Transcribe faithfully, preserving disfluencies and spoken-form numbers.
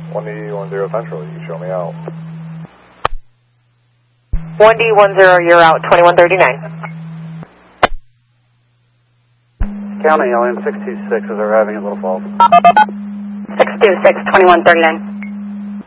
one D one zero Central, you show me out. one D one zero, you're out, twenty-one thirty-nine. County, L N six two six is arriving at Little Falls. six two six, twenty-one thirty-nine.